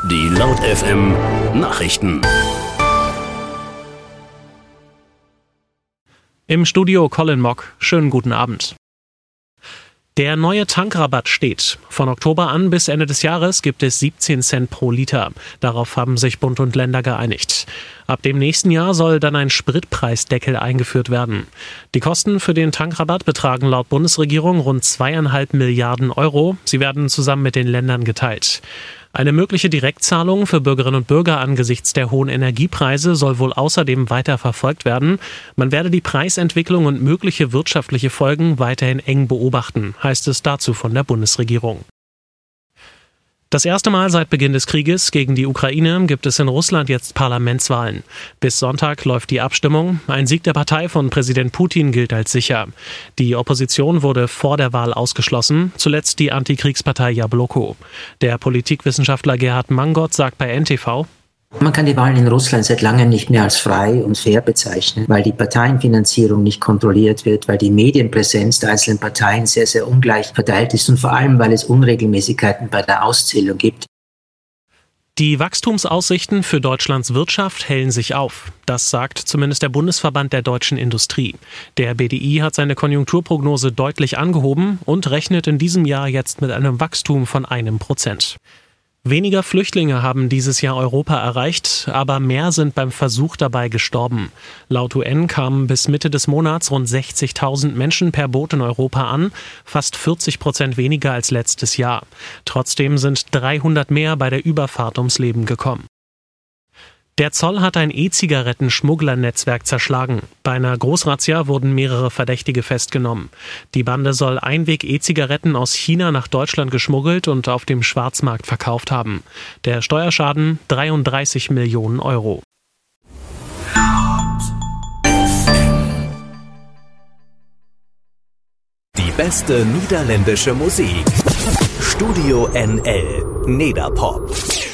Die Laut FM Nachrichten. Im Studio Colin Mock. Schönen guten Abend. Der neue Tankrabatt steht. Von Oktober an bis Ende des Jahres gibt es 17 Cent pro Liter. Darauf haben sich Bund und Länder geeinigt. Ab dem nächsten Jahr soll dann ein Spritpreisdeckel eingeführt werden. Die Kosten für den Tankrabatt betragen laut Bundesregierung rund 2,5 Milliarden Euro. Sie werden zusammen mit den Ländern geteilt. Eine mögliche Direktzahlung für Bürgerinnen und Bürger angesichts der hohen Energiepreise soll wohl außerdem weiter verfolgt werden. Man werde die Preisentwicklung und mögliche wirtschaftliche Folgen weiterhin eng beobachten, heißt es dazu von der Bundesregierung. Das erste Mal seit Beginn des Krieges gegen die Ukraine gibt es in Russland jetzt Parlamentswahlen. Bis Sonntag läuft die Abstimmung. Ein Sieg der Partei von Präsident Putin gilt als sicher. Die Opposition wurde vor der Wahl ausgeschlossen, zuletzt die Antikriegspartei Jabloko. Der Politikwissenschaftler Gerhard Mangot sagt bei NTV: Man kann die Wahlen in Russland seit langem nicht mehr als frei und fair bezeichnen, weil die Parteienfinanzierung nicht kontrolliert wird, weil die Medienpräsenz der einzelnen Parteien sehr, sehr ungleich verteilt ist und vor allem, weil es Unregelmäßigkeiten bei der Auszählung gibt. Die Wachstumsaussichten für Deutschlands Wirtschaft hellen sich auf. Das sagt zumindest der Bundesverband der deutschen Industrie. Der BDI hat seine Konjunkturprognose deutlich angehoben und rechnet in diesem Jahr jetzt mit einem Wachstum von 1%. Weniger Flüchtlinge haben dieses Jahr Europa erreicht, aber mehr sind beim Versuch dabei gestorben. Laut UN kamen bis Mitte des Monats rund 60.000 Menschen per Boot in Europa an, fast 40% weniger als letztes Jahr. Trotzdem sind 300 mehr bei der Überfahrt ums Leben gekommen. Der Zoll hat ein E-Zigaretten-Schmugglernetzwerk zerschlagen. Bei einer Großrazzia wurden mehrere Verdächtige festgenommen. Die Bande soll Einweg-E-Zigaretten aus China nach Deutschland geschmuggelt und auf dem Schwarzmarkt verkauft haben. Der Steuerschaden 33 Millionen Euro. Die beste niederländische Musik. Studio NL Nederpop.